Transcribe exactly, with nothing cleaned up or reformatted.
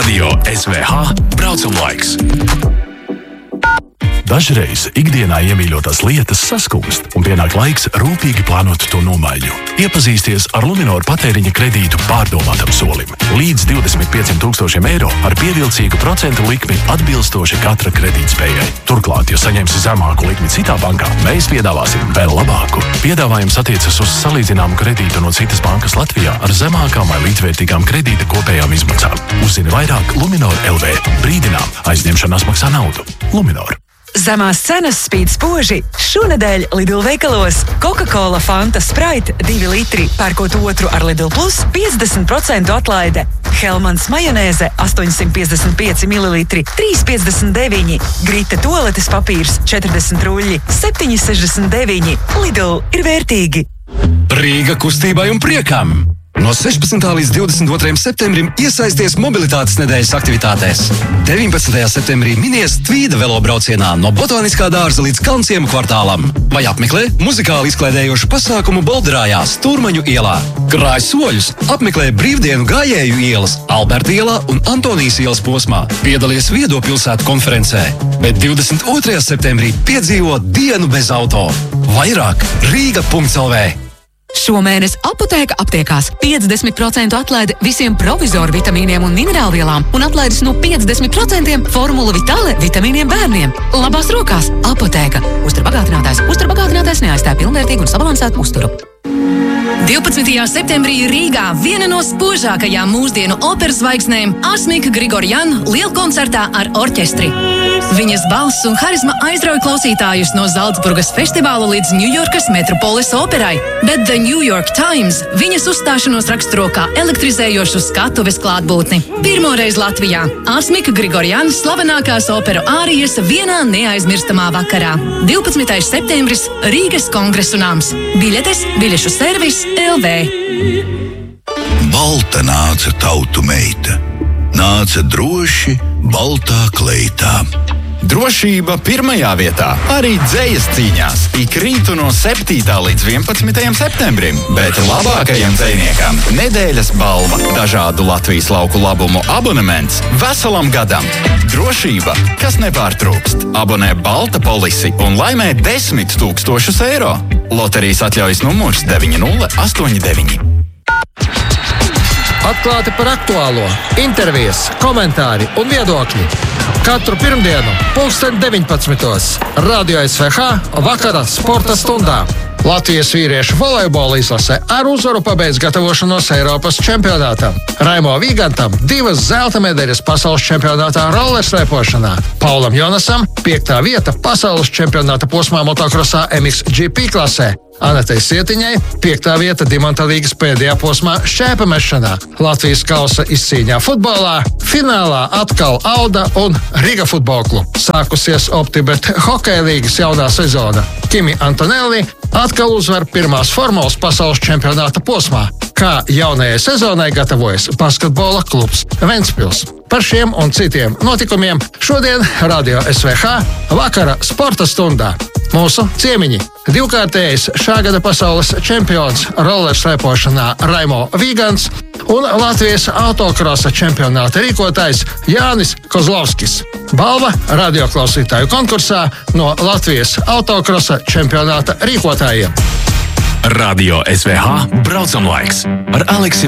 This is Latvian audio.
Radio S V H braucamlaiks. Dažreiz ikdienā iemīļotās lietas saskumst, un pienāk laiks rūpīgi plānot to nomaiņu. Iepazīsties ar Luminor patēriņa kredītu pārdomātam solim. Līdz divdesmit pieciem tūkstošiem eiro ar pievilcīgu procentu likmi atbilstoši katra kredītspējai. Turklāt, ja saņemsi zemāku likmi citā bankā, mēs piedāvāsim vēl labāku. Piedāvājums attiecas uz salīdzināmu kredītu no citas bankas Latvijā ar zemākām vai līdzvērtīgām kredīta kopējām izmaksām. Uzzini vairāk Luminor L V. Brīdinām, aizņemšanās maksā naudu. Luminor. Zemās cenas spīd spoži. Šonedēļ Lidl veikalos Coca-Cola Fanta Sprite divi litri, pērkot otru ar Lidl Plus piecdesmit procentu atlaide. Hellmans majonēze astoņsimt piecdesmit pieci mililitri, trīs piecdesmit deviņi. Grita toaletes papīrs četrdesmit ruļļi, septiņi sešdesmit deviņi. Lidl ir vērtīgi. Rīga kustībai un priekam! No sešpadsmitā līdz divdesmit otrajam septembrim iesaisties mobilitātes nedēļas aktivitātēs. deviņpadsmitajā septembrī minies Tvīda velobraucienā no Botāniskā dārza līdz Kalnciemu kvartālam. Vai apmeklē muzikāli izklaidējošu pasākumu Bolderājā, Stūrmaņu ielā. Krāj soļus, apmeklē brīvdienu gājēju ielas, Alberta ielā un Antonijas ielas posmā. Piedalies Viedo pilsētu konferencē. Bet divdesmit otrajā septembrī piedzīvo dienu bez auto. Vairāk Rīga punkts L V. Šomēnes Apotēka aptiekās piecdesmit procentu atlaide visiem provizoru vitamīniem un minerālvielām un atlaides no piecdesmit procentiem Formula Vitale vitamīniem bērniem. Labās rokās Apotēka. Uzturbagātinātājs. Uzturbagātinātājs neaizstāj pilnvērtīgu un sabalansētu uzturu. divpadsmitajā septembrī Rīgā viena no spožākajām mūsdienu operas zvaigznēm Asmika Grigorjana lielkoncertā ar orķestri. Viņas balss un harizma aizrauj klausītājus no Zalcburgas festivāla līdz Ņujorkas Metropolis operai, bet The New York Times viņas uzstāšanos raksturo kā elektrizējošu skatuves klātbūtni. Pirmoreiz Latvijā Asmika Grigorjana slavenākās operu ārijas vienā neaizmirstamā vakarā. divpadsmitais septembris Rīgas Kongresu nams. Biļetes, biļešu servis L V. Balta nāca tautu meita. Nāca droši baltā kleitā. Drošība pirmajā vietā, arī dzejas cīņās. Ik rītu no septītā līdz vienpadsmitajam septembrim, bet labākajam dzejniekam nedēļas balva, dažādu Latvijas lauku labumu abonements veselam gadam. Drošība, kas nepārtrūkst. Abonē Balta polisi un laimē desmit tūkstošus eiro. Loterijas atļaujas numurs deviņi nulle astoņi deviņi. Atklāti par aktuālo, intervijas, komentāri un viedokļi. Katru pirmdienu, pulksten deviņpadsmitos. Radio S V H vakara sporta stundā. Latvijas vīriešu volejbola izlase ar uzvaru pabeidz gatavošanos Eiropas čempionātam. Raimo Vīgantam divas zelta medaļas pasaules čempionātā rollerslēpošanā. Paulam Jonasam piektā vieta pasaules čempionāta posmā motokrosā M X G P klasē. Anetei Sietiņai piektā vieta Dimanta līgas pēdējā posmā šķēpamešanā. Latvijas kausa izcīņā futbolā, finālā atkal Auda un Riga futbola klubs. Sākusies Optibet hokeja līgas jaunā sezona. Kimi Antonelli atkal uzvar pirmās formulas pasaules čempionāta posmā. Kā jaunajai sezonai gatavojas basketbola klubs Ventspils. Par šiem un citiem notikumiem šodien Radio S V H vakara sporta stundā. Mūsu ciemiņi – divkārtējs šā gada pasaules čempions rollerslēpošanā Raimo Vīgants un Latvijas autokrosa čempionāta rīkotājs Jānis Kozlovskis. Balva radioklausītāju konkursā no Latvijas autokrosa čempionāta rīkotājiem. Radio S V H braucamlaiks ar Aleksi